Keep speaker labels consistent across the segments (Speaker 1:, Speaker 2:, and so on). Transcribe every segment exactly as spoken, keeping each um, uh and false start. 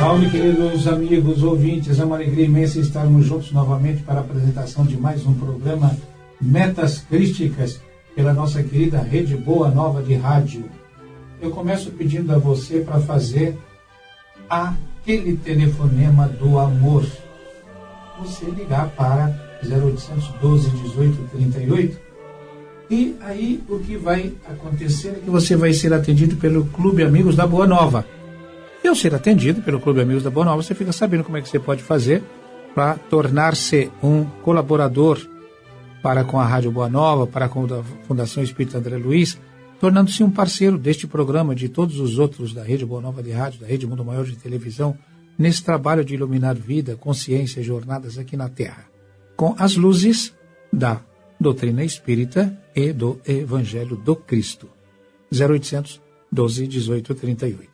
Speaker 1: Salve, queridos amigos, ouvintes, é uma alegria imensa estarmos juntos novamente para a apresentação de mais um programa Metas Crísticas pela nossa querida Rede Boa Nova de Rádio. Eu começo pedindo a você para fazer aquele telefonema do amor. Você ligar para zero oitocentos, doze, dezoito, trinta e oito e aí o que vai acontecer é que você vai ser atendido pelo Clube Amigos da Boa Nova. E ao ser atendido pelo Clube Amigos da Boa Nova, você fica sabendo como é que você pode fazer para tornar-se um colaborador para com a Rádio Boa Nova, para com a Fundação Espírita André Luiz, tornando-se um parceiro deste programa, de todos os outros da Rede Boa Nova de Rádio, da Rede Mundo Maior de Televisão, nesse trabalho de iluminar vida, consciência e jornadas aqui na Terra, com as luzes da doutrina espírita e do Evangelho do Cristo. zero oitocentos, doze, dezoito, trinta e oito.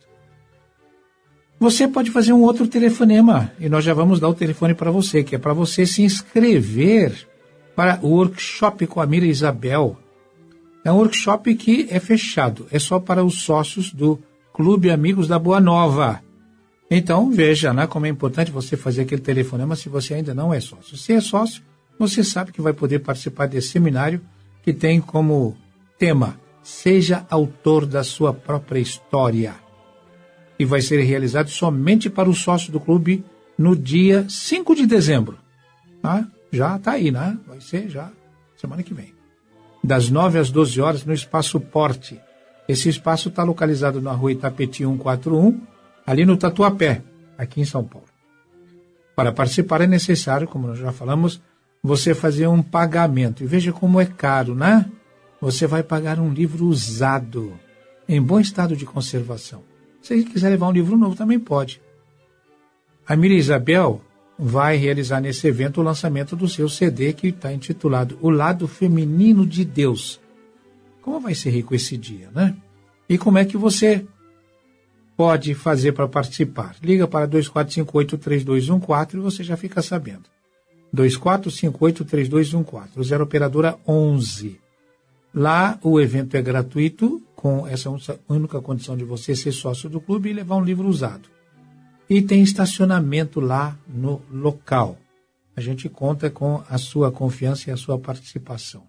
Speaker 1: Você pode fazer um outro telefonema, e nós já vamos dar o telefone para você, que é para você se inscrever para o workshop com a Mira Isabel. É um workshop que é fechado, é só para os sócios do Clube Amigos da Boa Nova. Então, veja, né, como é importante você fazer aquele telefonema se você ainda não é sócio. Se é sócio, você sabe que vai poder participar desse seminário que tem como tema Seja Autor da Sua Própria História. E vai ser realizado somente para os sócios do clube no dia cinco de dezembro. Ah, já está aí, né? Vai ser já semana que vem. Das nove às doze horas no Espaço Porte. Esse espaço está localizado na rua Itapetí cento e quarenta e um, ali no Tatuapé, aqui em São Paulo. Para participar é necessário, como nós já falamos, você fazer um pagamento. E veja como é caro, né? Você vai pagar um livro usado, em bom estado de conservação. Se quiser levar um livro novo, também pode. A Mira Isabel vai realizar nesse evento o lançamento do seu C D, que está intitulado O Lado Feminino de Deus. Como vai ser rico esse dia, né? E como é que você pode fazer para participar? Liga para dois quatro cinco oito, três dois um quatro e você já fica sabendo. dois quatro cinco oito, três dois um quatro, zero operadora onze. Lá o evento é gratuito, com essa única condição de você ser sócio do clube e levar um livro usado. E tem estacionamento lá no local. A gente conta com a sua confiança e a sua participação.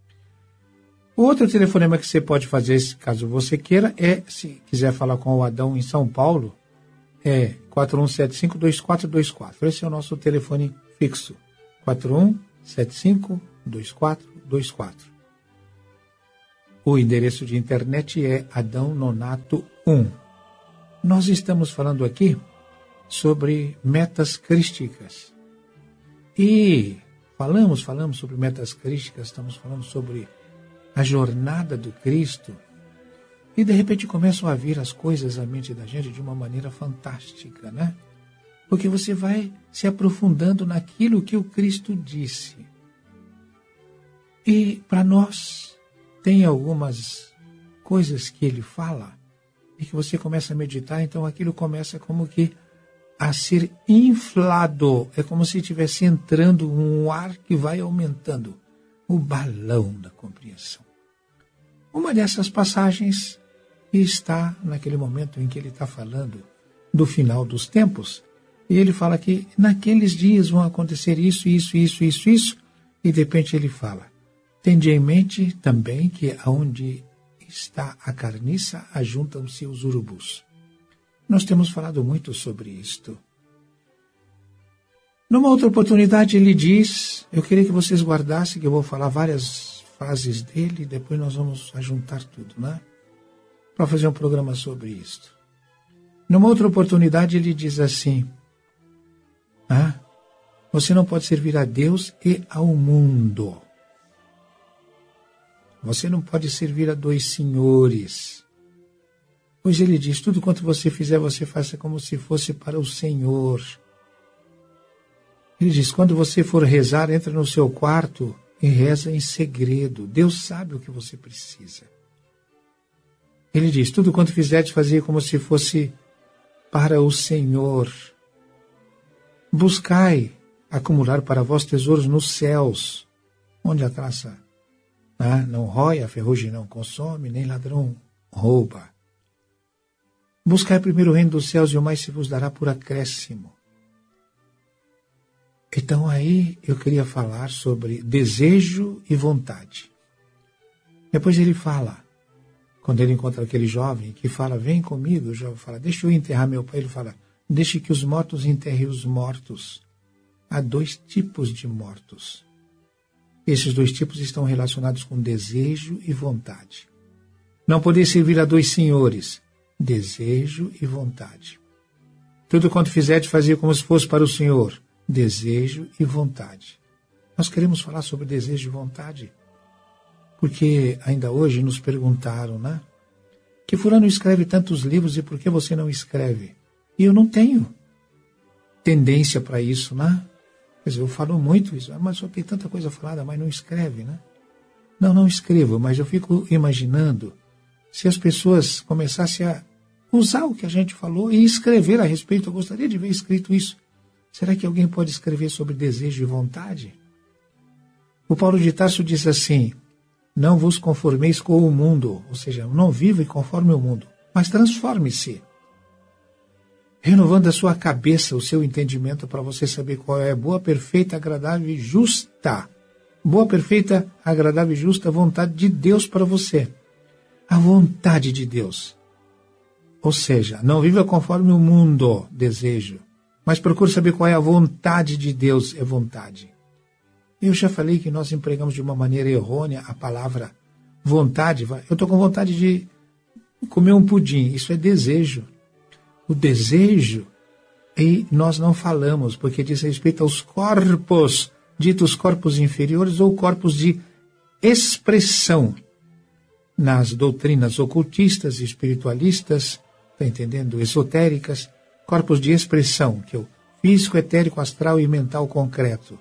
Speaker 1: O outro telefonema que você pode fazer, caso você queira, é, se quiser falar com o Adão em São Paulo, é quatro um sete cinco, dois quatro dois quatro. Esse é o nosso telefone fixo. quatro um sete cinco, dois quatro dois quatro. O endereço de internet é Adão Nonato um. Nós estamos falando aqui sobre metas crísticas. E falamos, falamos sobre metas crísticas, estamos falando sobre a jornada do Cristo. E de repente começam a vir as coisas à mente da gente de uma maneira fantástica, né? Porque você vai se aprofundando naquilo que o Cristo disse. E para nós tem algumas coisas que ele fala e que você começa a meditar, então aquilo começa como que a ser inflado. É como se estivesse entrando um ar que vai aumentando o balão da compreensão. Uma dessas passagens está naquele momento em que ele está falando do final dos tempos. E ele fala que naqueles dias vão acontecer isso, isso, isso, isso, isso. E de repente ele fala, tende em mente também que aonde está a carniça, ajuntam-se os urubus. Nós temos falado muito sobre isto. Numa outra oportunidade ele diz, eu queria que vocês guardassem, que eu vou falar várias frases dele, e depois nós vamos ajuntar tudo, né? Para fazer um programa sobre isto. Numa outra oportunidade ele diz assim, ah, você não pode servir a Deus e ao mundo. Você não pode servir a dois senhores. Pois ele diz, tudo quanto você fizer, você faça como se fosse para o Senhor. Ele diz, quando você for rezar, entra no seu quarto e reza em segredo. Deus sabe o que você precisa. Ele diz, tudo quanto fizeres, fazer como se fosse para o Senhor. Buscai acumular para vós tesouros nos céus, onde a traça ah, não rói, a ferrugem não consome, nem ladrão rouba. Buscai primeiro o reino dos céus e o mais se vos dará por acréscimo. Então aí eu queria falar sobre desejo e vontade. Depois ele fala, quando ele encontra aquele jovem que fala, vem comigo, o jovem fala, deixa eu enterrar meu pai. Ele fala, deixe que os mortos enterrem os mortos. Há dois tipos de mortos. Esses dois tipos estão relacionados com desejo e vontade. Não poder servir a dois senhores, desejo e vontade. Tudo quanto fizerdes, fazia como se fosse para o Senhor, desejo e vontade. Nós queremos falar sobre desejo e vontade, porque ainda hoje nos perguntaram, né? Que fulano escreve tantos livros e por que você não escreve? E eu não tenho tendência para isso, né? Quer dizer, eu falo muito isso, mas só tem tanta coisa falada, mas não escreve, né? Não, não escrevo, mas eu fico imaginando se as pessoas começassem a usar o que a gente falou e escrever a respeito. Eu gostaria de ver escrito isso. Será que alguém pode escrever sobre desejo e vontade? O Paulo de Tarso diz assim, não vos conformeis com o mundo, ou seja, não viva conforme o mundo, mas transforme-se, renovando a sua cabeça, o seu entendimento, para você saber qual é a boa, perfeita, agradável e justa. Boa, perfeita, agradável e justa vontade de Deus para você. A vontade de Deus. Ou seja, não viva conforme o mundo, desejo, mas procure saber qual é a vontade de Deus, é vontade. Eu já falei que nós empregamos de uma maneira errônea a palavra vontade. Eu estou com vontade de comer um pudim, isso é desejo. O desejo, e nós não falamos, porque diz respeito aos corpos, ditos corpos inferiores ou corpos de expressão. Nas doutrinas ocultistas, espiritualistas, está entendendo? Esotéricas, corpos de expressão, que é o físico, etérico, astral e mental concreto.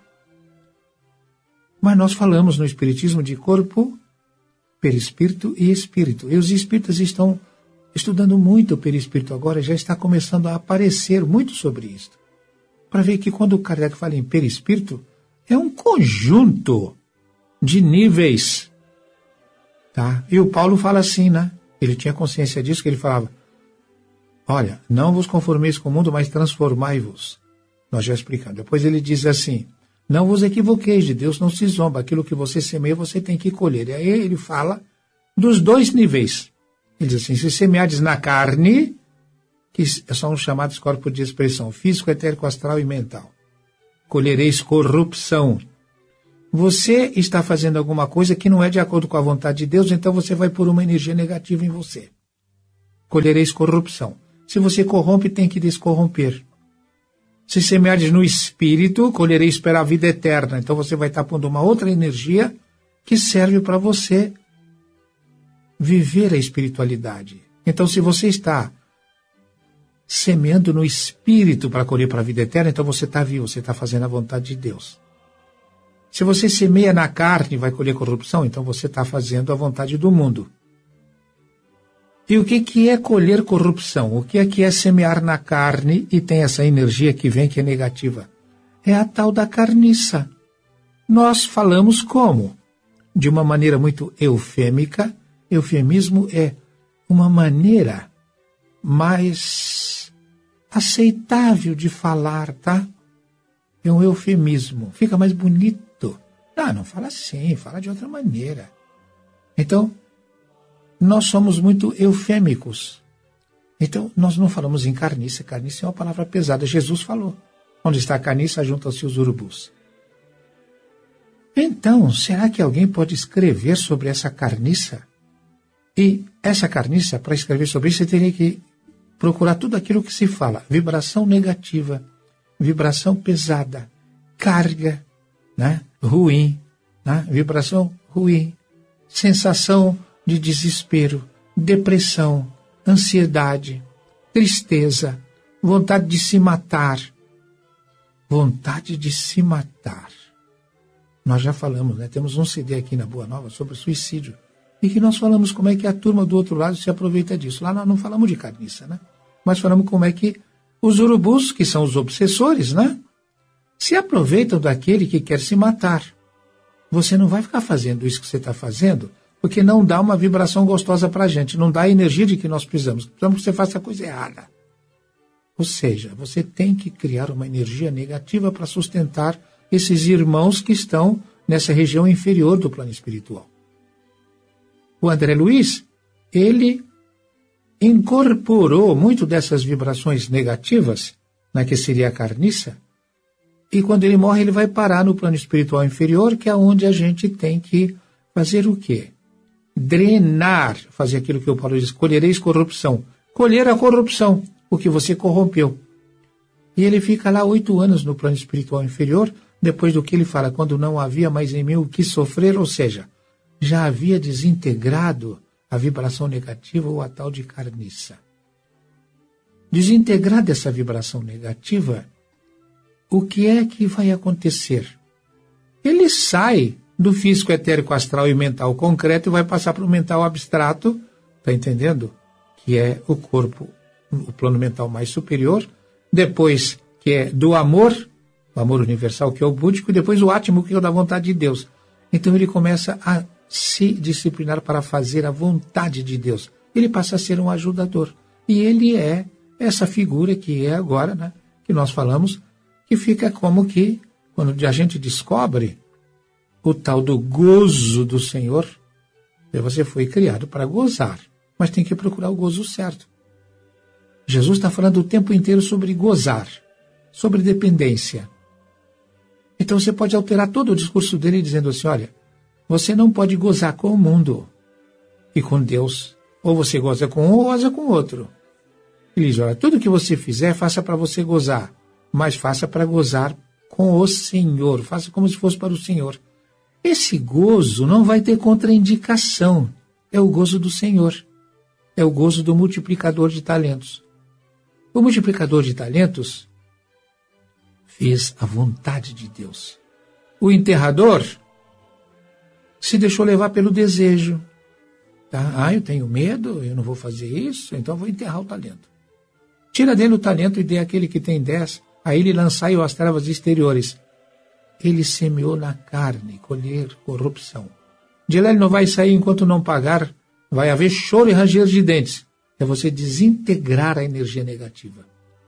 Speaker 1: Mas nós falamos no Espiritismo de corpo, perispírito e espírito. E os espíritas estão estudando muito o perispírito agora, já está começando a aparecer muito sobre isso. Para ver que quando o Kardec fala em perispírito, é um conjunto de níveis. Tá? E o Paulo fala assim, né? Ele tinha consciência disso, que ele falava, olha, não vos conformeis com o mundo, mas transformai-vos. Nós já explicamos. Depois ele diz assim, não vos equivoqueis, de Deus não se zomba, aquilo que você semeia, você tem que colher. E aí ele fala dos dois níveis. Ele diz assim, se semeades na carne, que são os chamados corpos de expressão, físico, etérico, astral e mental, colhereis corrupção. Você está fazendo alguma coisa que não é de acordo com a vontade de Deus, então você vai pôr uma energia negativa em você. Colhereis corrupção. Se você corrompe, tem que descorromper. Se semeares no espírito, colhereis para a vida eterna. Então você vai estar pondo uma outra energia que serve para você viver a espiritualidade. Então, se você está semeando no espírito para colher para a vida eterna, então você está vivo, você está fazendo a vontade de Deus. Se você semeia na carne e vai colher corrupção, então você está fazendo a vontade do mundo. E o que, que é colher corrupção? O que é que é semear na carne e tem essa energia que vem que é negativa? É a tal da carniça. Nós falamos como? De uma maneira muito eufêmica. Eufemismo é uma maneira mais aceitável de falar, tá? É um eufemismo. Fica mais bonito. Ah, não fala assim, fala de outra maneira. Então, nós somos muito eufêmicos. Então, nós não falamos em carniça. Carniça é uma palavra pesada. Jesus falou. Onde está a carniça, juntam-se os urubus. Então, será que alguém pode escrever sobre essa carniça? E essa carniça, para escrever sobre isso, você teria que procurar tudo aquilo que se fala. Vibração negativa, vibração pesada, carga, né? Ruim, né? Vibração ruim, sensação de desespero, depressão, ansiedade, tristeza, vontade de se matar. Vontade de se matar. Nós já falamos, né? Temos um C D aqui na Boa Nova sobre suicídio. E que nós falamos como é que a turma do outro lado se aproveita disso. Lá nós não falamos de carniça, né? Mas falamos como é que os urubus, que são os obsessores, né? Se aproveitam daquele que quer se matar. Você não vai ficar fazendo isso que você está fazendo porque não dá uma vibração gostosa para a gente, não dá a energia de que nós precisamos. Precisamos que você faça a coisa errada. Ou seja, você tem que criar uma energia negativa para sustentar esses irmãos que estão nessa região inferior do plano espiritual. O André Luiz, ele incorporou muito dessas vibrações negativas, na que seria a carniça, e quando ele morre ele vai parar no plano espiritual inferior, que é onde a gente tem que fazer o quê? Drenar, fazer aquilo que o Paulo diz, colhereis corrupção. Colher a corrupção, o que você corrompeu. E ele fica lá oito anos no plano espiritual inferior, depois do que ele fala, quando não havia mais em mim o que sofrer, ou seja, já havia desintegrado a vibração negativa ou a tal de carniça. Desintegrada essa vibração negativa, o que é que vai acontecer? Ele sai do físico etérico astral e mental concreto e vai passar para o mental abstrato, está entendendo? Que é o corpo, o plano mental mais superior, depois que é do amor, o amor universal que é o búdico, e depois o átimo que é o da vontade de Deus. Então ele começa a se disciplinar para fazer a vontade de Deus. Ele passa a ser um ajudador. E ele é essa figura que é agora, né, que nós falamos, que fica como que, quando a gente descobre o tal do gozo do Senhor, você foi criado para gozar, mas tem que procurar o gozo certo. Jesus está falando o tempo inteiro sobre gozar, sobre dependência. Então você pode alterar todo o discurso dele dizendo assim, olha, você não pode gozar com o mundo e com Deus. Ou você goza com um ou goza com o outro. Ele diz, olha, tudo que você fizer, faça para você gozar, mas faça para gozar com o Senhor. Faça como se fosse para o Senhor. Esse gozo não vai ter contraindicação. É o gozo do Senhor. É o gozo do multiplicador de talentos. O multiplicador de talentos fez a vontade de Deus. O enterrador se deixou levar pelo desejo. Tá? Ah, eu tenho medo, eu não vou fazer isso, então eu vou enterrar o talento. Tira dele o talento e dê àquele que tem dez, a ele lançai as trevas exteriores. Ele semeou na carne, colher corrupção. De lá ele não vai sair enquanto não pagar, vai haver choro e ranger de dentes. É você desintegrar a energia negativa.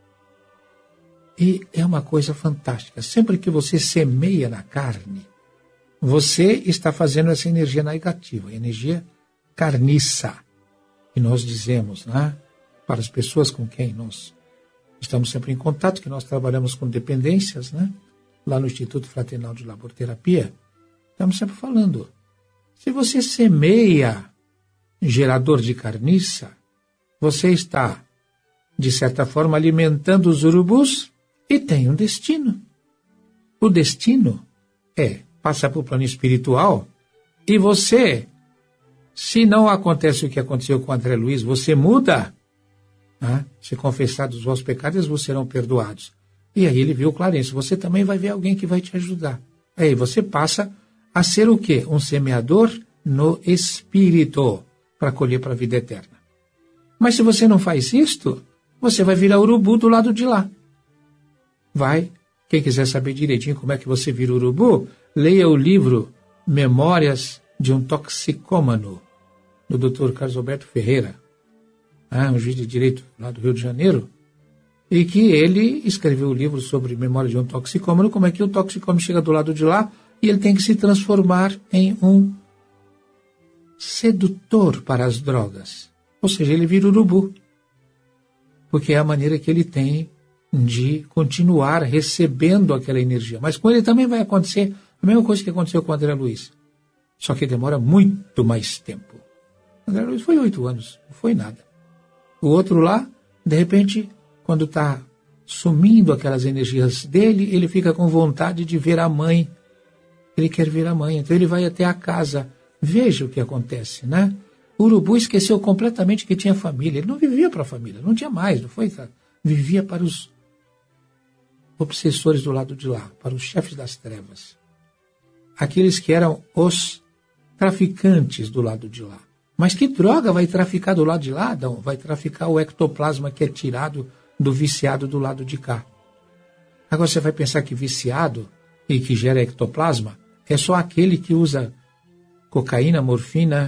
Speaker 1: E é uma coisa fantástica. Sempre que você semeia na carne, você está fazendo essa energia negativa, energia carniça. E nós dizemos, né, para as pessoas com quem nós estamos sempre em contato, que nós trabalhamos com dependências, né, lá no Instituto Fraternal de Laborterapia, estamos sempre falando, se você semeia gerador de carniça, você está, de certa forma, alimentando os urubus e tem um destino. O destino é passar para o plano espiritual e você, se não acontece o que aconteceu com o André Luiz, você muda, né? Se confessados os vossos pecados, vocês serão perdoados. E aí ele viu claramente, você também vai ver alguém que vai te ajudar. Aí você passa a ser o quê? Um semeador no espírito, para colher para a vida eterna. Mas se você não faz isto, você vai virar urubu do lado de lá. Vai. Quem quiser saber direitinho como é que você vira urubu, leia o livro Memórias de um Toxicômano, do doutor Carlos Alberto Ferreira, ah, um juiz de direito lá do Rio de Janeiro, e que ele escreveu o livro sobre Memórias de um Toxicômano, como é que o toxicômano chega do lado de lá e ele tem que se transformar em um sedutor para as drogas. Ou seja, ele vira urubu, porque é a maneira que ele tem de continuar recebendo aquela energia. Mas com ele também vai acontecer a mesma coisa que aconteceu com o André Luiz. Só que demora muito mais tempo. O André Luiz foi oito anos, não foi nada. O outro lá, de repente, quando está sumindo aquelas energias dele, ele fica com vontade de ver a mãe. Ele quer ver a mãe, então ele vai até a casa. Veja o que acontece, né? O urubu esqueceu completamente que tinha família. Ele não vivia para a família, não tinha mais, não foi? Vivia para os obsessores do lado de lá, para os chefes das trevas. Aqueles que eram os traficantes do lado de lá. Mas que droga vai traficar do lado de lá? Não, vai traficar o ectoplasma que é tirado do viciado do lado de cá. Agora você vai pensar que viciado e que gera ectoplasma é só aquele que usa cocaína, morfina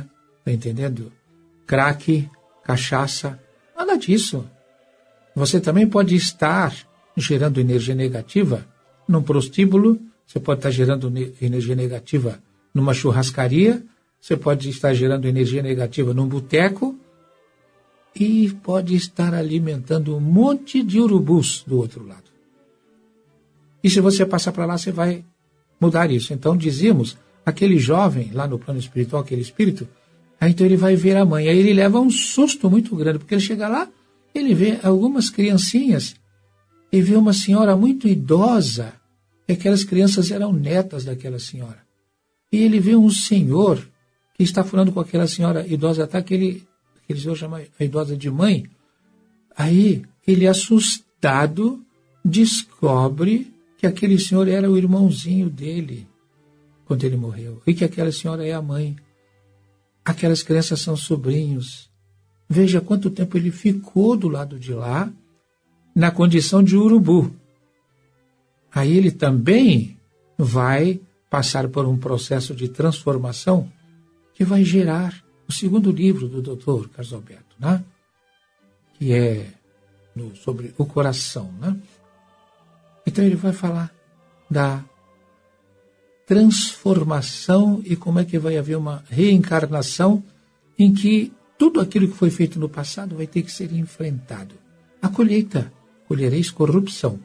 Speaker 1: Está entendendo? Crack, cachaça, nada disso. Você também pode estar gerando energia negativa num prostíbulo, você pode estar gerando energia negativa numa churrascaria, você pode estar gerando energia negativa num boteco e pode estar alimentando um monte de urubus do outro lado. E se você passar para lá, você vai mudar isso. Então, dizíamos, aquele jovem lá no plano espiritual, aquele espírito, aí então ele vai ver a mãe. Aí ele leva um susto muito grande, porque ele chega lá, ele vê algumas criancinhas e vê uma senhora muito idosa, e aquelas crianças eram netas daquela senhora. E ele vê um senhor que está falando com aquela senhora idosa, até aquele, aquele senhor chama a idosa de mãe. Aí ele, assustado, descobre que aquele senhor era o irmãozinho dele quando ele morreu, e que aquela senhora é a mãe. Aquelas crianças são sobrinhos. Veja quanto tempo ele ficou do lado de lá, na condição de urubu. Aí ele também vai passar por um processo de transformação que vai gerar o segundo livro do doutor Carlos Alberto, né? Que é no, sobre o coração, né? Então ele vai falar da transformação e como é que vai haver uma reencarnação em que tudo aquilo que foi feito no passado vai ter que ser enfrentado. A colheita, colhereis corrupção.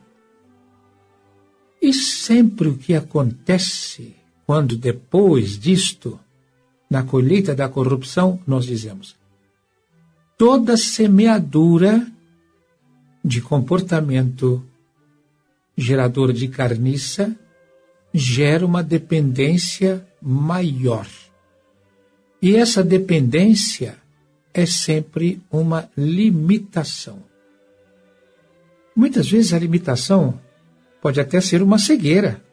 Speaker 1: E sempre o que acontece quando depois disto, na colheita da corrupção, nós dizemos, toda semeadura de comportamento gerador de carniça gera uma dependência maior. E essa dependência é sempre uma limitação. Muitas vezes a limitação pode até ser uma cegueira.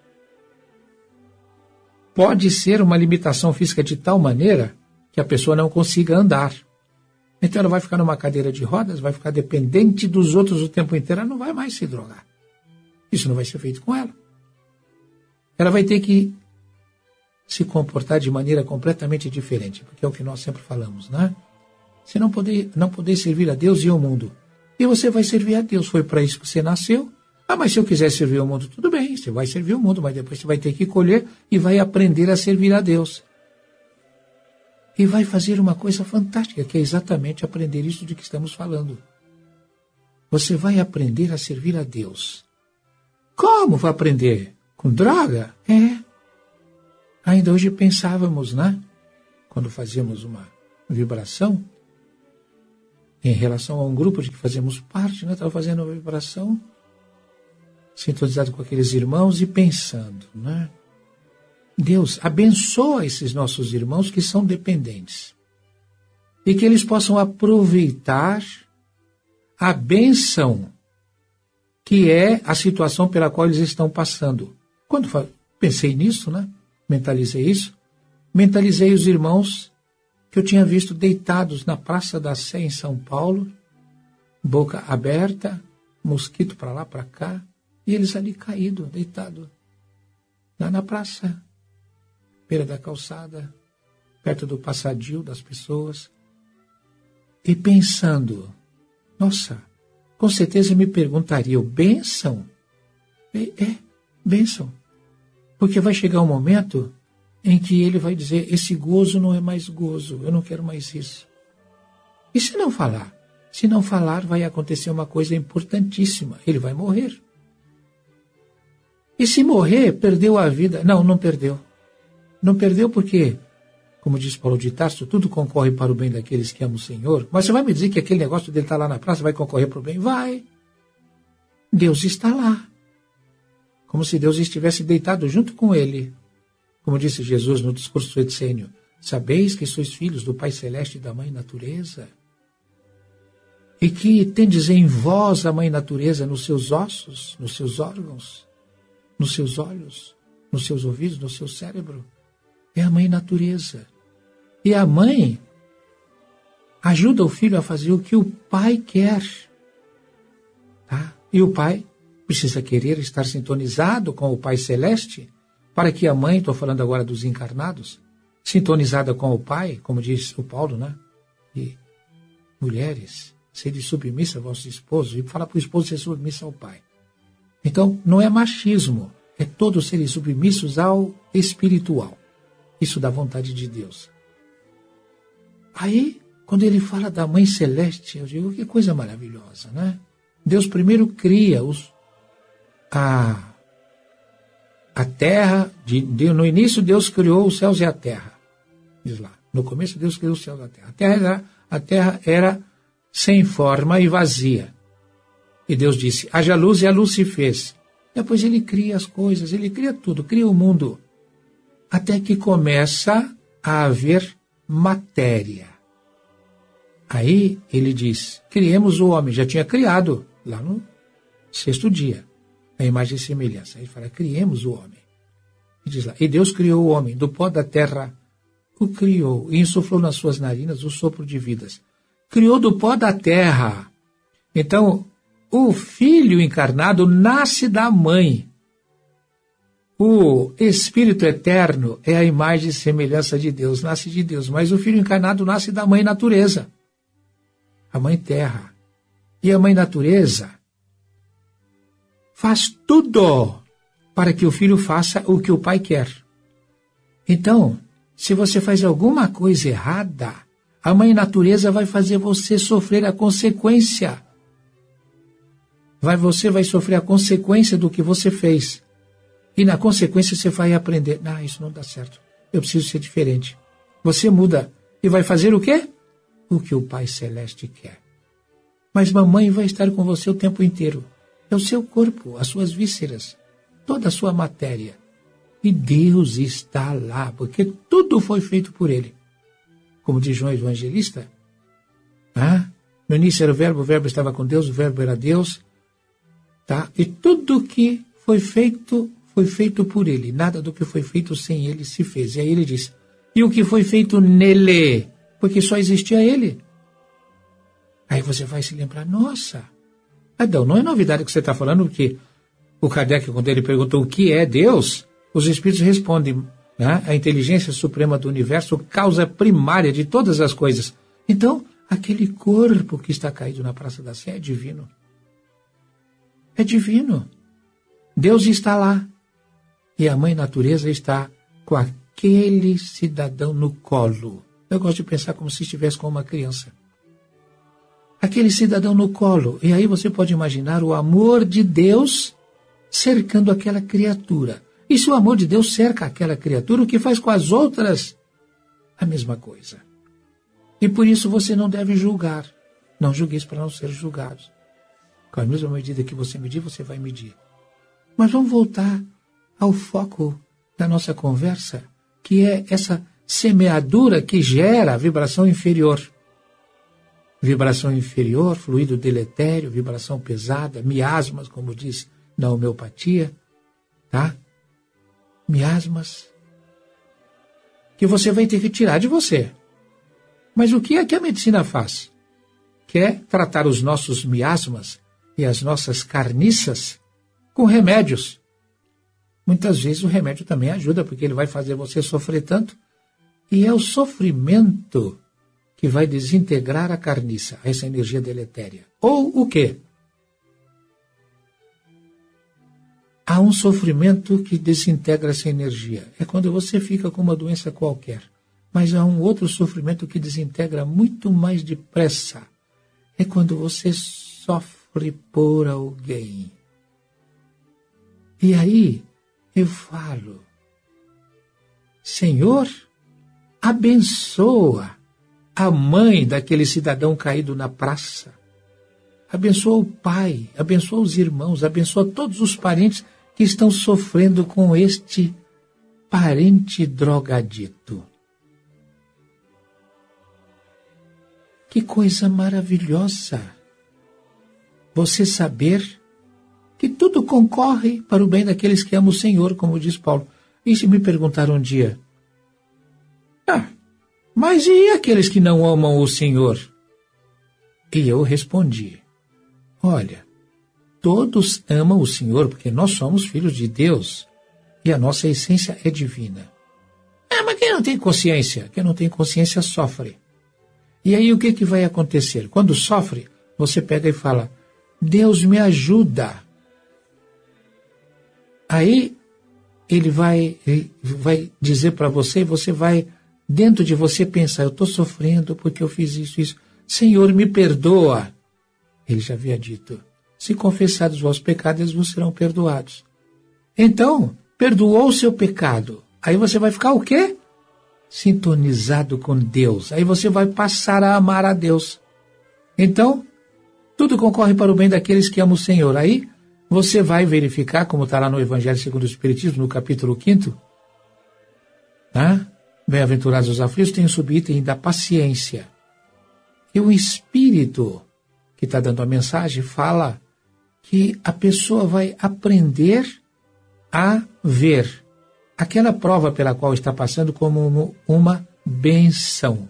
Speaker 1: Pode ser uma limitação física de tal maneira que a pessoa não consiga andar. Então ela vai ficar numa cadeira de rodas, vai ficar dependente dos outros o tempo inteiro, ela não vai mais se drogar. Isso não vai ser feito com ela. Ela vai ter que se comportar de maneira completamente diferente, porque é o que nós sempre falamos, né? Se não poder, não poder servir a Deus e ao mundo, e você vai servir a Deus, foi para isso que você nasceu. Ah, mas se eu quiser servir ao mundo, tudo bem, você vai servir ao mundo, mas depois você vai ter que colher e vai aprender a servir a Deus. E vai fazer uma coisa fantástica, que é exatamente aprender isso de que estamos falando. Você vai aprender a servir a Deus. Como vai aprender? Com droga? É. Ainda hoje pensávamos, né? Quando fazíamos uma vibração, em relação a um grupo de que fazemos parte, né? Estava fazendo uma vibração, sintonizado com aqueles irmãos e pensando, né? Deus, abençoa esses nossos irmãos que são dependentes. E que eles possam aproveitar a bênção que é a situação pela qual eles estão passando. Quando pensei nisso, né? Mentalizei isso, mentalizei os irmãos que eu tinha visto deitados na Praça da Sé em São Paulo, boca aberta, mosquito para lá, para cá, e eles ali caídos, deitados, lá na praça, beira da calçada, perto do passadio das pessoas, e pensando, nossa, com certeza me perguntariam, bênção? É, é, bênção. Porque vai chegar um momento em que ele vai dizer, esse gozo não é mais gozo, eu não quero mais isso. E se não falar? Se não falar, vai acontecer uma coisa importantíssima, ele vai morrer. E se morrer, perdeu a vida? Não, não perdeu. Não perdeu porque, como diz Paulo de Tarso, tudo concorre para o bem daqueles que amam o Senhor. Mas você vai me dizer que aquele negócio dele estar lá na praça vai concorrer para o bem? Vai. Deus está lá. Como se Deus estivesse deitado junto com ele. Como disse Jesus no discurso do Etsênio, sabeis que sois filhos do Pai Celeste e da Mãe Natureza? E que tendes em vós a Mãe Natureza nos seus ossos, nos seus órgãos, nos seus olhos, nos seus ouvidos, no seu cérebro. É a Mãe Natureza. E a mãe ajuda o filho a fazer o que o pai quer. Tá? E o pai precisa querer estar sintonizado com o Pai Celeste para que a mãe, estou falando agora dos encarnados, sintonizada com o Pai, como diz o Paulo, né? E mulheres, sede submissa a vossos esposos, e fala para o esposo ser submissa ao Pai. Então, não é machismo, é todos serem submissos ao espiritual. Isso da vontade de Deus. Aí, quando ele fala da Mãe Celeste, eu digo, que coisa maravilhosa, né? Deus primeiro cria os, a, a terra, de, de, no início Deus criou os céus e a terra, diz lá. No começo Deus criou os céus e a terra. A terra era, a terra era sem forma e vazia. E Deus disse, haja luz, e a luz se fez. Depois ele cria as coisas, ele cria tudo, cria o mundo. Até que começa a haver matéria. Aí ele diz, criemos o homem, já tinha criado, lá no sexto dia, a imagem e semelhança. Ele fala, criemos o homem. E diz lá, e Deus criou o homem, do pó da terra o criou, e insuflou nas suas narinas o sopro de vidas. Criou do pó da terra. Então, o Filho encarnado nasce da mãe. O Espírito Eterno é a imagem e semelhança de Deus, nasce de Deus. Mas o Filho encarnado nasce da mãe natureza, a mãe terra. E a mãe natureza faz tudo para que o filho faça o que o pai quer. Então, se você faz alguma coisa errada, a mãe natureza vai fazer você sofrer a consequência. Vai, você vai sofrer a consequência do que você fez. E na consequência você vai aprender, ah, isso não dá certo, eu preciso ser diferente. Você muda e vai fazer o quê? O que o Pai Celeste quer. Mas mamãe vai estar com você o tempo inteiro. É o seu corpo, as suas vísceras, toda a sua matéria. E Deus está lá, porque tudo foi feito por Ele. Como diz João Evangelista, ah, no início era o verbo, o verbo estava com Deus, o verbo era Deus, tá? E tudo que foi feito, foi feito por Ele. Nada do que foi feito sem Ele se fez. E aí ele diz, e o que foi feito nele? Porque só existia Ele. Aí você vai se lembrar, nossa, Adão, não é novidade que você está falando, porque o Kardec, quando ele perguntou o que é Deus, os Espíritos respondem, né? A inteligência suprema do universo, causa primária de todas as coisas. Então, aquele corpo que está caído na Praça da Sé é divino. É divino. Deus está lá. E a mãe natureza está com aquele cidadão no colo. Eu gosto de pensar como se estivesse com uma criança. Aquele cidadão no colo. E aí você pode imaginar o amor de Deus cercando aquela criatura. E se o amor de Deus cerca aquela criatura, o que faz com as outras? A mesma coisa. E por isso você não deve julgar. Não julgueis para não ser julgados. Com a mesma medida que você medir, você vai medir. Mas vamos voltar ao foco da nossa conversa, que é essa semeadura que gera a vibração inferior. Vibração inferior, fluido deletério, vibração pesada, miasmas, como diz na homeopatia, tá? Miasmas que você vai ter que tirar de você. Mas o que é que a medicina faz? Quer tratar os nossos miasmas e as nossas carniças com remédios. Muitas vezes o remédio também ajuda, porque ele vai fazer você sofrer tanto. E é o sofrimento que vai desintegrar a carniça, essa energia deletéria. Ou o quê? Há um sofrimento que desintegra essa energia. É quando você fica com uma doença qualquer. Mas há um outro sofrimento que desintegra muito mais depressa. É quando você sofre por alguém. E aí eu falo, Senhor, abençoa a mãe daquele cidadão caído na praça. Abençoa o pai, abençoa os irmãos, abençoa todos os parentes que estão sofrendo com este parente drogadito. Que coisa maravilhosa você saber que tudo concorre para o bem daqueles que amam o Senhor, como diz Paulo. E se me perguntaram um dia, ah, mas e aqueles que não amam o Senhor? E eu respondi, olha, todos amam o Senhor porque nós somos filhos de Deus e a nossa essência é divina. Ah, mas quem não tem consciência? Quem não tem consciência sofre. E aí o que, que vai acontecer? Quando sofre, você pega e fala, Deus me ajuda. Aí ele vai, ele vai dizer para você, e você vai, dentro de você, pensar, eu estou sofrendo porque eu fiz isso, isso. Senhor, me perdoa. Ele já havia dito, se confessados os vossos pecados, eles vos serão perdoados. Então, perdoou o seu pecado. Aí você vai ficar o quê? Sintonizado com Deus. Aí você vai passar a amar a Deus. Então, tudo concorre para o bem daqueles que amam o Senhor. Aí você vai verificar, como está lá no Evangelho segundo o Espiritismo, no capítulo quinto, tá? Bem-aventurados os aflitos, tem o subitem da paciência. E o Espírito que está dando a mensagem fala que a pessoa vai aprender a ver aquela prova pela qual está passando como uma benção.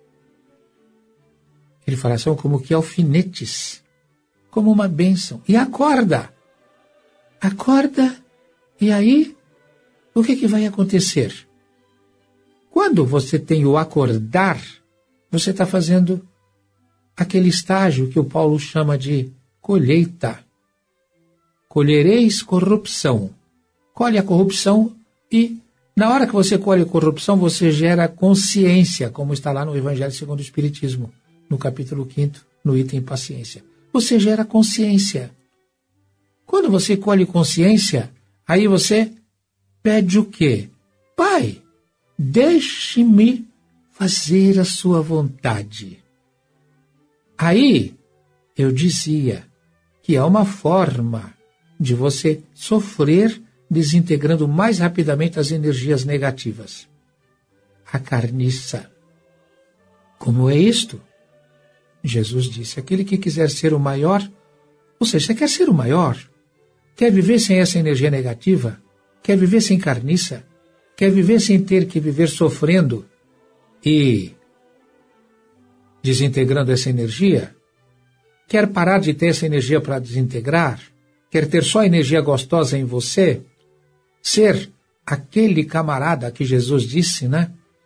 Speaker 1: Ele fala, são como que alfinetes, como uma bênção. E acorda. Acorda. E aí, o que, que vai acontecer? Quando você tem o acordar, você está fazendo aquele estágio que o Paulo chama de colheita. Colhereis corrupção. Colhe a corrupção e, na hora que você colhe a corrupção, você gera consciência, como está lá no Evangelho segundo o Espiritismo, no capítulo quinto, no item paciência. Você gera consciência. Quando você colhe consciência, aí você pede o quê? Pai, deixe-me fazer a sua vontade. Aí, eu dizia que é uma forma de você sofrer desintegrando mais rapidamente as energias negativas. A carniça. Como é isto? Jesus disse, aquele que quiser ser o maior, ou seja, você quer ser o maior, quer viver sem essa energia negativa, quer viver sem carniça, quer viver sem ter que viver sofrendo e desintegrando essa energia, quer parar de ter essa energia para desintegrar, quer ter só energia gostosa em você, ser aquele camarada que Jesus disse, né?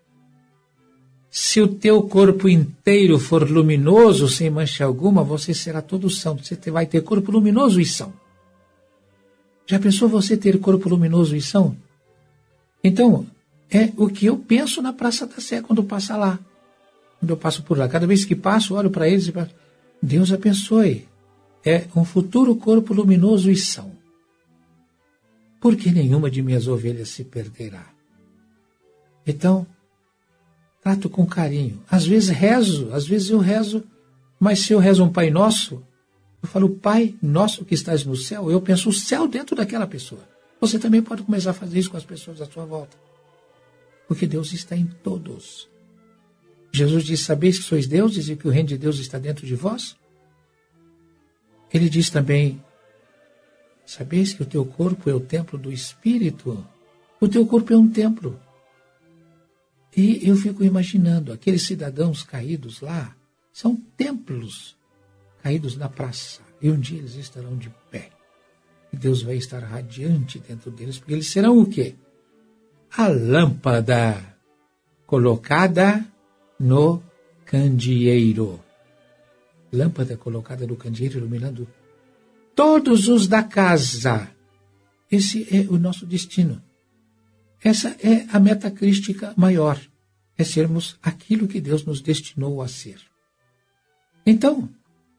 Speaker 1: Se o teu corpo inteiro for luminoso, sem mancha alguma, você será todo são. Você vai ter corpo luminoso e são. Já pensou você ter corpo luminoso e são? Então, é o que eu penso na Praça da Sé quando passa lá. Quando eu passo por lá. Cada vez que passo, olho para eles e falo, Deus abençoe. É um futuro corpo luminoso e são. Porque nenhuma de minhas ovelhas se perderá. Então, trato com carinho. Às vezes rezo, às vezes eu rezo, mas se eu rezo um Pai Nosso, eu falo, Pai Nosso que estás no céu, eu penso o céu dentro daquela pessoa. Você também pode começar a fazer isso com as pessoas à sua volta. Porque Deus está em todos. Jesus disse, sabeis que sois deuses e que o reino de Deus está dentro de vós? Ele diz também, sabeis que o teu corpo é o templo do Espírito? O teu corpo é um templo. E eu fico imaginando, aqueles cidadãos caídos lá, são templos caídos na praça. E um dia eles estarão de pé. E Deus vai estar radiante dentro deles, porque eles serão o quê? A lâmpada colocada no candeeiro. Lâmpada colocada no candeeiro, iluminando todos os da casa. Esse é o nosso destino. Essa é a meta crística maior. É sermos aquilo que Deus nos destinou a ser. Então,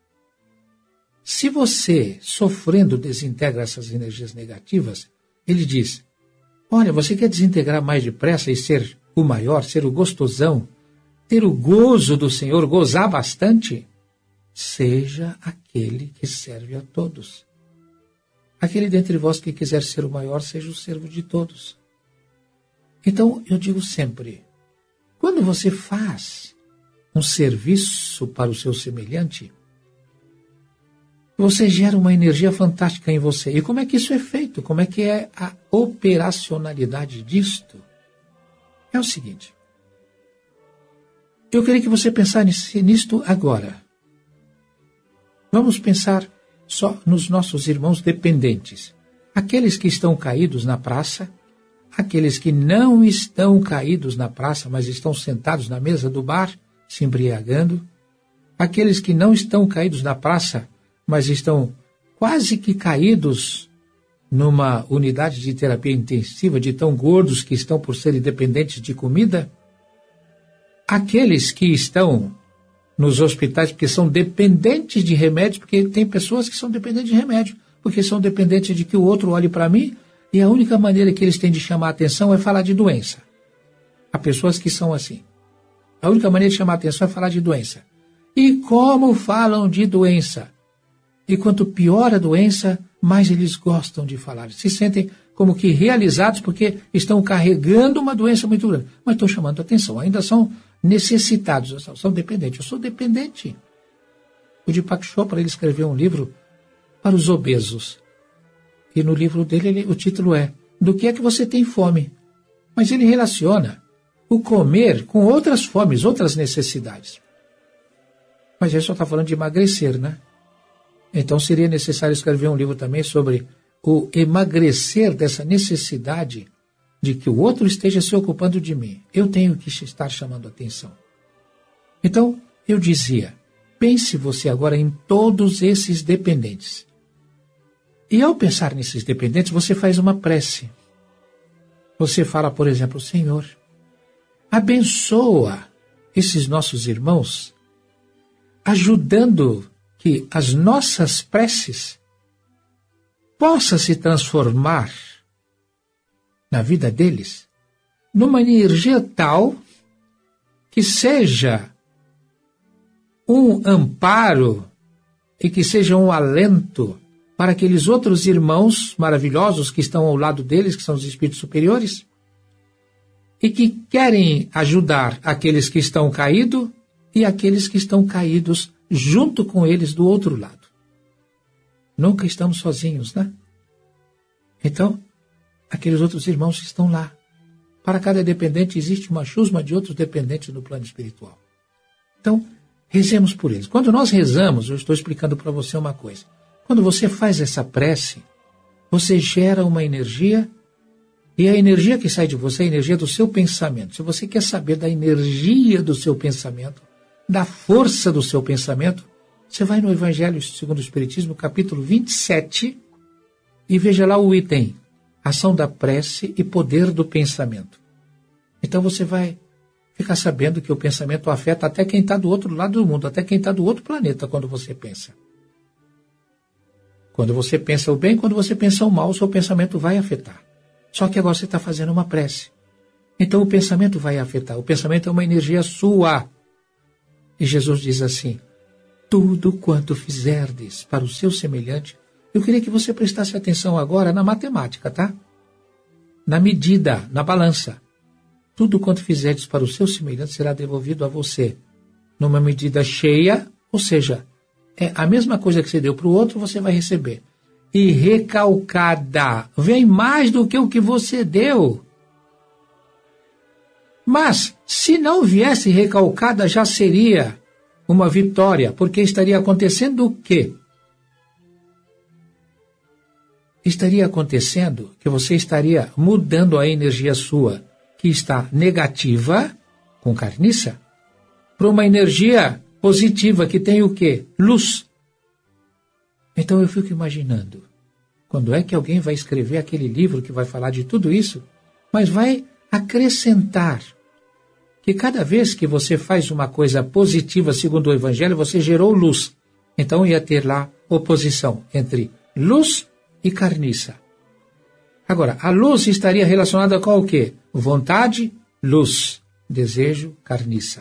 Speaker 1: se você, sofrendo, desintegra essas energias negativas, ele diz, olha, você quer desintegrar mais depressa e ser o maior, ser o gostosão, ter o gozo do Senhor, gozar bastante? Seja aquele que serve a todos. Aquele dentre vós que quiser ser o maior, seja o servo de todos. Então, eu digo sempre, quando você faz um serviço para o seu semelhante, você gera uma energia fantástica em você. E como é que isso é feito? Como é que é a operacionalidade disto? É o seguinte, eu queria que você pensasse nisto agora. Vamos pensar só nos nossos irmãos dependentes, aqueles que estão caídos na praça, aqueles que não estão caídos na praça, mas estão sentados na mesa do bar, se embriagando, aqueles que não estão caídos na praça, mas estão quase que caídos numa unidade de terapia intensiva, de tão gordos que estão por serem dependentes de comida, aqueles que estão nos hospitais porque são dependentes de remédios, porque tem pessoas que são dependentes de remédio, porque são dependentes de que o outro olhe para mim, e a única maneira que eles têm de chamar a atenção é falar de doença. Há pessoas que são assim. A única maneira de chamar a atenção é falar de doença. E como falam de doença? E quanto pior a doença, mais eles gostam de falar. Se sentem como que realizados porque estão carregando uma doença muito grande. Mas estão chamando a atenção. Ainda são necessitados, são dependentes. Eu sou dependente. O Deepak Chopra, ele escreveu um livro para os obesos. E no livro dele, ele, o título é Do que é que você tem fome? Mas ele relaciona o comer com outras fomes, outras necessidades. Mas ele só está falando de emagrecer, né? Então seria necessário escrever um livro também sobre o emagrecer dessa necessidade de que o outro esteja se ocupando de mim. Eu tenho que estar chamando atenção. Então, eu dizia, pense você agora em todos esses dependentes. E ao pensar nesses dependentes, você faz uma prece. Você fala, por exemplo, Senhor, abençoa esses nossos irmãos, ajudando que as nossas preces possam se transformar na vida deles numa energia tal que seja um amparo e que seja um alento para aqueles outros irmãos maravilhosos que estão ao lado deles, que são os espíritos superiores, e que querem ajudar aqueles que estão caídos e aqueles que estão caídos junto com eles do outro lado. Nunca estamos sozinhos, né? Então, aqueles outros irmãos que estão lá. Para cada dependente existe uma chusma de outros dependentes no plano espiritual. Então, rezemos por eles. Quando nós rezamos, eu estou explicando para você uma coisa. Quando você faz essa prece, você gera uma energia, e a energia que sai de você é a energia do seu pensamento. Se você quer saber da energia do seu pensamento, da força do seu pensamento, você vai no Evangelho segundo o Espiritismo, capítulo vinte e sete, e veja lá o item, ação da prece e poder do pensamento. Então você vai ficar sabendo que o pensamento afeta até quem está do outro lado do mundo, até quem está do outro planeta quando você pensa. Quando você pensa o bem, quando você pensa o mal, o seu pensamento vai afetar. Só que agora você está fazendo uma prece. Então o pensamento vai afetar. O pensamento é uma energia sua. E Jesus diz assim, tudo quanto fizerdes para o seu semelhante, eu queria que você prestasse atenção agora na matemática, tá? Na medida, na balança. Tudo quanto fizerdes para o seu semelhante será devolvido a você. Numa medida cheia, ou seja, é a mesma coisa que você deu para o outro, você vai receber. E recalcada, vem mais do que o que você deu. Mas, se não viesse recalcada, já seria uma vitória, porque estaria acontecendo o quê? Estaria acontecendo que você estaria mudando a energia sua, que está negativa, com carniça, para uma energia positiva, que tem o quê? Luz. Então eu fico imaginando, quando é que alguém vai escrever aquele livro que vai falar de tudo isso, mas vai acrescentar que cada vez que você faz uma coisa positiva segundo o Evangelho, você gerou luz. Então ia ter lá oposição entre luz e carniça. Agora, a luz estaria relacionada com o quê? Vontade, luz. Desejo, carniça.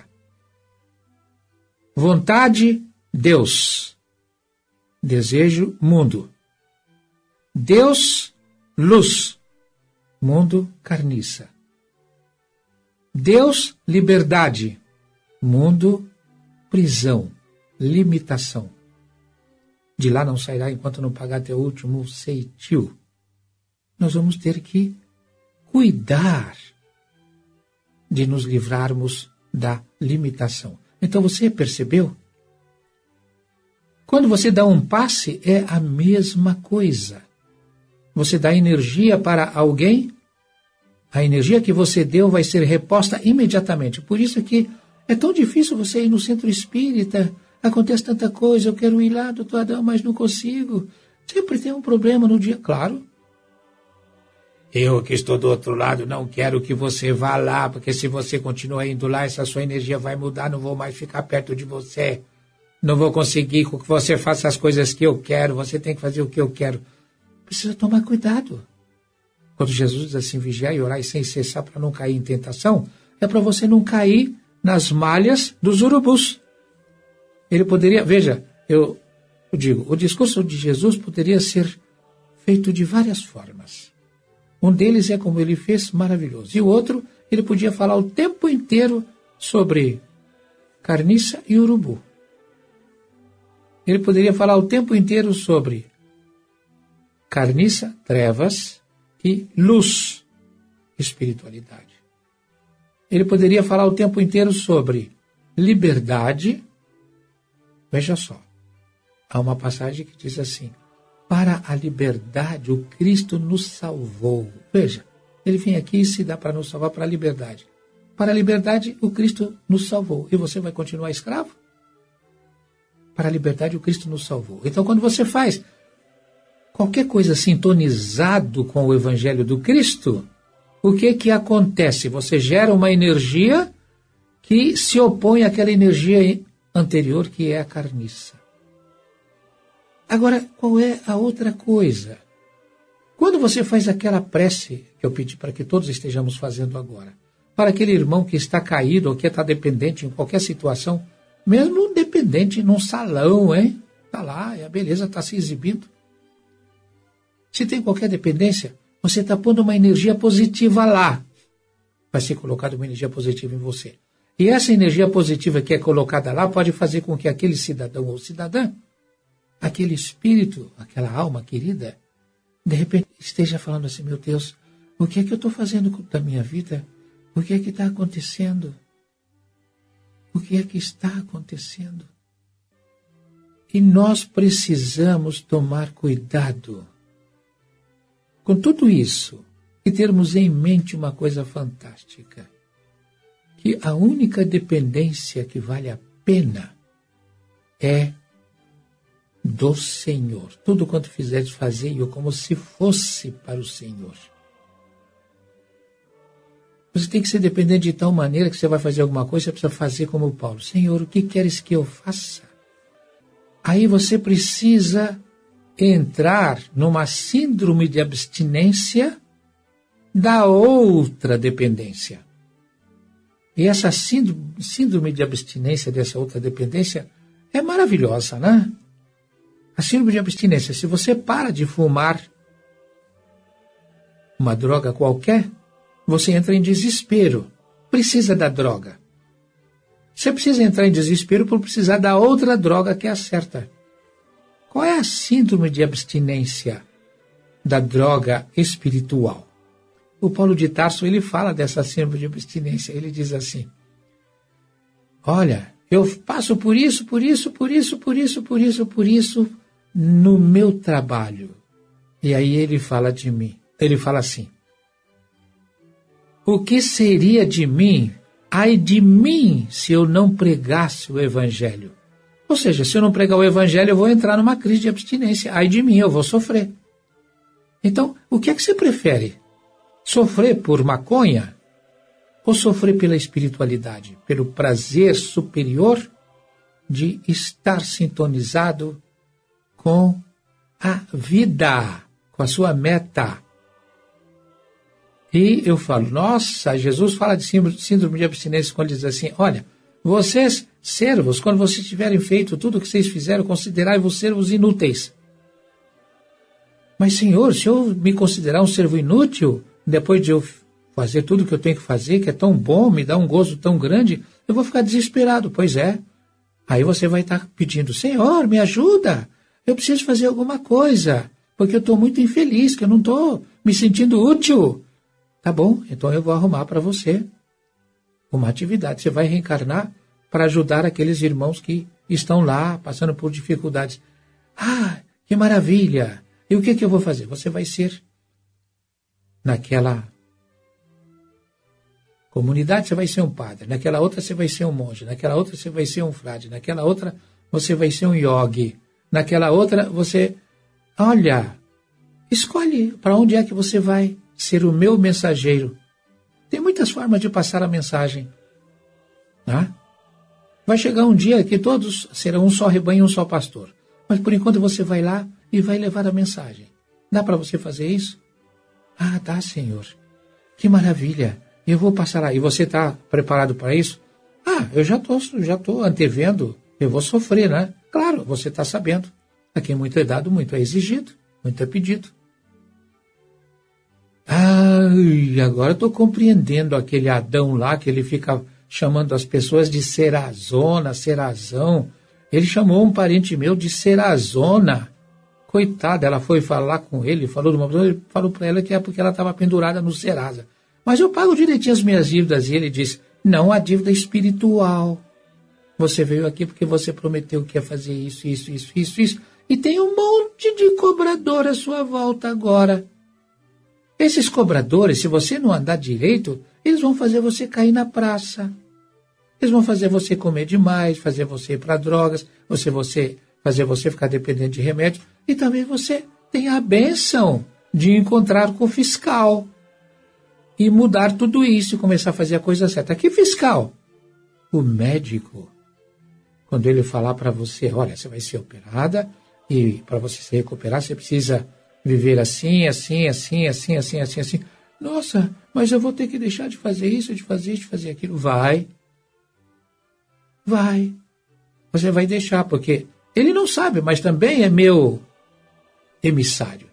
Speaker 1: Vontade, Deus. Desejo, mundo. Deus, luz. Mundo, carniça. Deus, liberdade. Mundo, prisão, limitação. De lá não sairá enquanto não pagar teu último ceitil. Nós vamos ter que cuidar de nos livrarmos da limitação. Então você percebeu? Quando você dá um passe, é a mesma coisa. Você dá energia para alguém, A energia que você deu vai ser reposta imediatamente. Por isso que é tão difícil você ir no centro espírita. Acontece tanta coisa, eu quero ir lá, doutor Adão, mas não consigo. Sempre tem um problema no dia, claro. Eu que estou do outro lado não quero que você vá lá, porque se você continuar indo lá, essa sua energia vai mudar, não vou mais ficar perto de você. Não vou conseguir que você faça as coisas que eu quero, você tem que fazer o que eu quero. Precisa tomar cuidado. Quando Jesus diz assim, vigiai e orai sem cessar para não cair em tentação, é para você não cair nas malhas dos urubus. Ele poderia, veja, eu, eu digo, o discurso de Jesus poderia ser feito de várias formas. Um deles é como ele fez, maravilhoso. E o outro, ele podia falar o tempo inteiro sobre carniça e urubu. Ele poderia falar o tempo inteiro sobre carniça, trevas e luz, espiritualidade. Ele poderia falar o tempo inteiro sobre liberdade. Veja só, há uma passagem que diz assim, para a liberdade o Cristo nos salvou. Veja, ele vem aqui e se dá para nos salvar para a liberdade. Para a liberdade o Cristo nos salvou. E você vai continuar escravo? Para a liberdade o Cristo nos salvou. Então quando você faz qualquer coisa sintonizado com o Evangelho do Cristo, o que que acontece? Você gera uma energia que se opõe àquela energia anterior, que é a carniça. Agora, qual é a outra coisa? Quando você faz aquela prece que eu pedi para que todos estejamos fazendo agora, para aquele irmão que está caído ou que está dependente em qualquer situação, mesmo dependente num salão, hein? Está lá, a beleza está se exibindo. Se tem qualquer dependência, você está pondo uma energia positiva lá. Vai ser colocada uma energia positiva em você. E essa energia positiva que é colocada lá pode fazer com que aquele cidadão ou cidadã, aquele espírito, aquela alma querida, de repente esteja falando assim, meu Deus, o que é que eu estou fazendo da minha vida? O que é que está acontecendo? O que é que está acontecendo? E nós precisamos tomar cuidado com tudo isso e termos em mente uma coisa fantástica, que a única dependência que vale a pena é do Senhor. Tudo quanto fizeres, fazei-o como se fosse para o Senhor. Você tem que ser dependente de tal maneira que você vai fazer alguma coisa, você precisa fazer como Paulo. Senhor, o que queres que eu faça? Aí você precisa entrar numa síndrome de abstinência da outra dependência. E essa síndrome de abstinência dessa outra dependência é maravilhosa, né? A síndrome de abstinência, se você para de fumar uma droga qualquer, você entra em desespero. Precisa da droga. Você precisa entrar em desespero por precisar da outra droga que é a certa. Qual é a síndrome de abstinência da droga espiritual? O Paulo de Tarso, ele fala dessa síndrome de abstinência. Ele diz assim, olha, eu passo por isso, por isso, por isso, por isso, por isso, por isso, no meu trabalho. E aí ele fala de mim. Ele fala assim, o que seria de mim, ai de mim, se eu não pregasse o Evangelho? Ou seja, se eu não pregar o Evangelho, eu vou entrar numa crise de abstinência. Ai de mim, eu vou sofrer. Então, o que é que você prefere? Sofrer por maconha ou sofrer pela espiritualidade? Pelo prazer superior de estar sintonizado com a vida, com a sua meta. E eu falo, nossa, Jesus fala de síndrome de abstinência quando ele diz assim, olha, vocês, servos, quando vocês tiverem feito tudo o que vocês fizeram, considerai-vos servos inúteis. Mas, Senhor, se eu me considerar um servo inútil, depois de eu fazer tudo o que eu tenho que fazer, que é tão bom, me dá um gozo tão grande, eu vou ficar desesperado. Pois é. Aí você vai estar pedindo, Senhor, me ajuda, eu preciso fazer alguma coisa, porque eu estou muito infeliz, que eu não estou me sentindo útil. Tá bom, então eu vou arrumar para você uma atividade. Você vai reencarnar para ajudar aqueles irmãos que estão lá, passando por dificuldades. Ah, que maravilha! E o que, que eu vou fazer? Você vai ser naquela comunidade você vai ser um padre, naquela outra você vai ser um monge, naquela outra você vai ser um frade, naquela outra você vai ser um yogi, naquela outra você... Olha, escolhe para onde é que você vai ser o meu mensageiro. Tem muitas formas de passar a mensagem. Tá? Vai chegar um dia que todos serão um só rebanho e um só pastor. Mas por enquanto você vai lá e vai levar a mensagem. Dá para você fazer isso? Ah, dá, Senhor. Que maravilha. Eu vou passar lá. E você está preparado para isso? Ah, eu já estou já tô antevendo. Eu vou sofrer, né? Claro, você está sabendo. A quem muito é dado, muito é exigido, muito é pedido. Ai, agora estou compreendendo aquele Adão lá, que ele fica chamando as pessoas de Serazona, Serazão. Ele chamou um parente meu de Serazona. Coitada, ela foi falar com ele, falou de uma pessoa, ele falou para ela que é porque ela estava pendurada no Serasa. Mas eu pago direitinho as minhas dívidas. E ele disse, não a dívida espiritual. Você veio aqui porque você prometeu que ia fazer isso, isso, isso, isso, isso. E tem um monte de cobrador à sua volta agora. Esses cobradores, se você não andar direito, eles vão fazer você cair na praça. Eles vão fazer você comer demais, fazer você ir para drogas, você, você, fazer você ficar dependente de remédio. E também você tem a bênção de encontrar com o fiscal. E mudar tudo isso e começar a fazer a coisa certa. Que fiscal? O médico. Quando ele falar para você, olha, você vai ser operada e para você se recuperar você precisa viver assim, assim, assim, assim, assim, assim, assim. Nossa, mas eu vou ter que deixar de fazer isso, de fazer isso, de fazer aquilo. Vai. Vai. Você vai deixar, porque ele não sabe, mas também é meu emissário.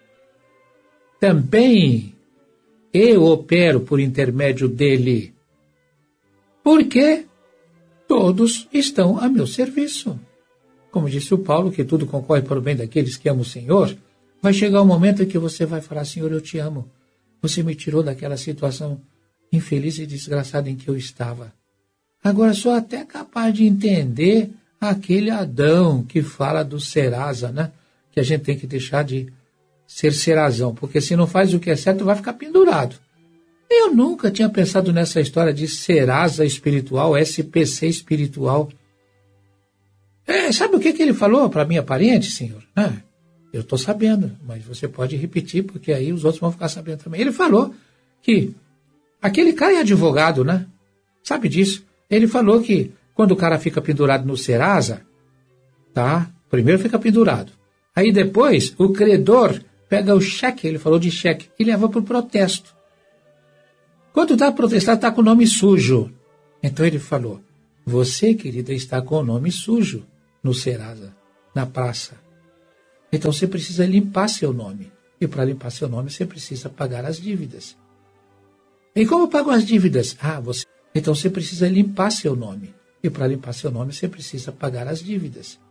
Speaker 1: Também eu opero por intermédio dele. Porque todos estão a meu serviço. Como disse o Paulo, que tudo concorre para o bem daqueles que amam o Senhor, vai chegar um momento em que você vai falar, Senhor, eu te amo. Você me tirou daquela situação infeliz e desgraçada em que eu estava. Agora sou até capaz de entender aquele Adão que fala do Serasa, né? Que a gente tem que deixar de ser Serazão, porque se não faz o que é certo, vai ficar pendurado. Eu nunca tinha pensado nessa história de Serasa espiritual, S P C espiritual. É, sabe o que, que ele falou para minha parente, senhor? Ah, eu estou sabendo, mas você pode repetir, porque aí os outros vão ficar sabendo também. Ele falou que aquele cara é advogado, né? Sabe disso? Ele falou que quando o cara fica pendurado no Serasa, tá? Primeiro fica pendurado. Aí depois o credor pega o cheque, ele falou de cheque, e leva para o protesto. Quando está protestado, está com o nome sujo. Então ele falou, você, querida, está com o nome sujo no Serasa, na praça. Então você precisa limpar seu nome. E para limpar seu nome, você precisa pagar as dívidas. E como eu pago as dívidas? Ah, você... Então você precisa limpar seu nome. E para limpar seu nome, você precisa pagar as dívidas.